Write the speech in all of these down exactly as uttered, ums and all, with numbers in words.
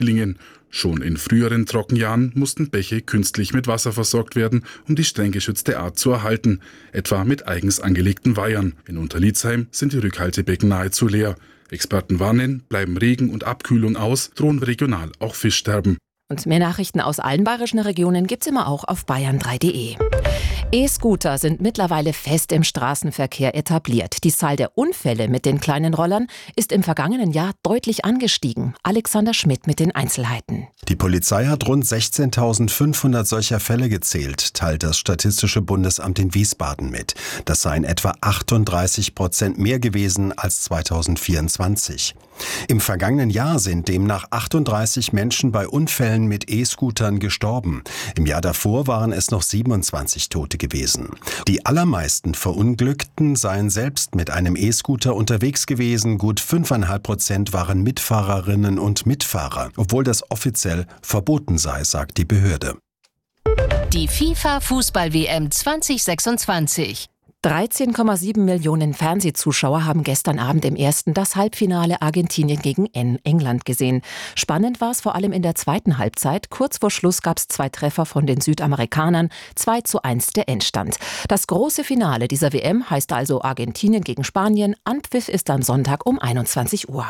Lingen. Schon in früheren Trockenjahren mussten Bäche künstlich mit Wasser versorgt werden, um die streng geschützte Art zu erhalten, etwa mit eigens angelegten Weihern. In Unterlietzheim sind die Rückhaltebecken nahezu leer. Experten warnen, bleiben Regen und Abkühlung aus, drohen regional auch Fischsterben. Und mehr Nachrichten aus allen bayerischen Regionen gibt's immer auch auf bayern drei punkt de. E-Scooter sind mittlerweile fest im Straßenverkehr etabliert. Die Zahl der Unfälle mit den kleinen Rollern ist im vergangenen Jahr deutlich angestiegen. Alexander Schmidt mit den Einzelheiten. Die Polizei hat rund sechzehntausendfünfhundert solcher Fälle gezählt, teilt das Statistische Bundesamt in Wiesbaden mit. Das seien etwa achtunddreißig Prozent mehr gewesen als zweitausendvierundzwanzig. Im vergangenen Jahr sind demnach achtunddreißig Menschen bei Unfällen mit E-Scootern gestorben. Im Jahr davor waren es noch siebenundzwanzig Tote gewesen. Die allermeisten Verunglückten seien selbst mit einem E-Scooter unterwegs gewesen. Gut fünfeinhalb Prozent waren Mitfahrerinnen und Mitfahrer, obwohl das offiziell verboten sei, sagt die Behörde. Die FIFA-Fußball-W M zwanzig sechsundzwanzig. dreizehn Komma sieben Millionen Fernsehzuschauer haben gestern Abend im ersten das Halbfinale Argentinien gegen England gesehen. Spannend war es vor allem in der zweiten Halbzeit. Kurz vor Schluss gab es zwei Treffer von den Südamerikanern. zwei zu eins der Endstand. Das große Finale dieser W M heißt also Argentinien gegen Spanien. Anpfiff ist dann Sonntag um einundzwanzig Uhr.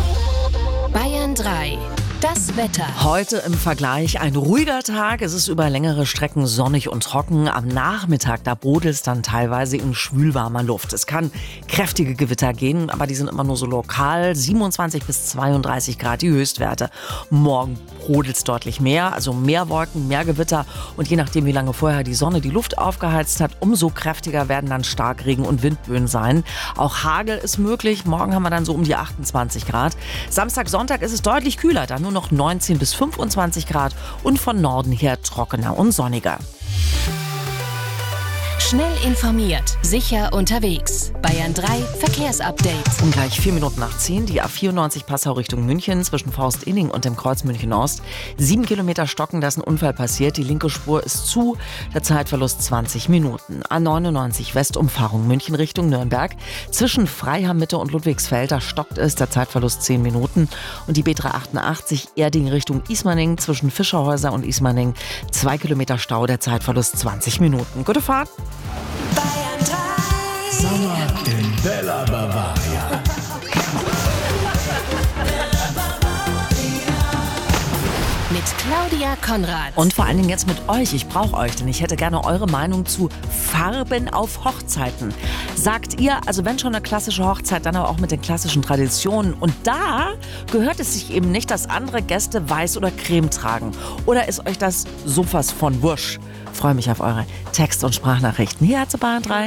Bayern drei. Das Wetter. Heute im Vergleich ein ruhiger Tag. Es ist über längere Strecken sonnig und trocken. Am Nachmittag, da brodelt es dann teilweise in schwülwarmer Luft. Es kann kräftige Gewitter gehen, aber die sind immer nur so lokal. siebenundzwanzig bis zweiunddreißig Grad die Höchstwerte. Morgen brodelt es deutlich mehr, also mehr Wolken, mehr Gewitter. Und je nachdem, wie lange vorher die Sonne die Luft aufgeheizt hat, umso kräftiger werden dann Starkregen und Windböen sein. Auch Hagel ist möglich. Morgen haben wir dann so um die achtundzwanzig Grad. Samstag, Sonntag ist es deutlich kühler, dann nur noch neunzehn bis fünfundzwanzig Grad und von Norden her trockener und sonniger. Schnell informiert, sicher unterwegs. Bayern drei Verkehrsupdate. Und gleich vier Minuten nach zehn, die A vierundneunzig Passau Richtung München zwischen Forst-Inning und dem Kreuz München-Ost. Sieben Kilometer Stocken, da ist ein Unfall passiert. Die linke Spur ist zu, der Zeitverlust zwanzig Minuten. A neunundneunzig Westumfahrung München Richtung Nürnberg. Zwischen Freiham-Mitte und Ludwigsfeld, da stockt es, der Zeitverlust zehn Minuten. Und die B dreihundertachtundachtzig Erding Richtung Ismaning zwischen Fischerhäuser und Ismaning. Zwei Kilometer Stau, der Zeitverlust zwanzig Minuten. Gute Fahrt! Bayern drei. Sommer in Bella Bavaria. Mit Claudia Konrad. Und vor allen Dingen jetzt mit euch. Ich brauche euch, denn ich hätte gerne eure Meinung zu Farben auf Hochzeiten. Sagt ihr, also wenn schon eine klassische Hochzeit, dann aber auch mit den klassischen Traditionen. Und da gehört es sich eben nicht, dass andere Gäste weiß oder creme tragen. Oder ist euch das sowas von wurscht? Ich freue mich auf eure Text- und Sprachnachrichten. Hier hat sie Bayern drei.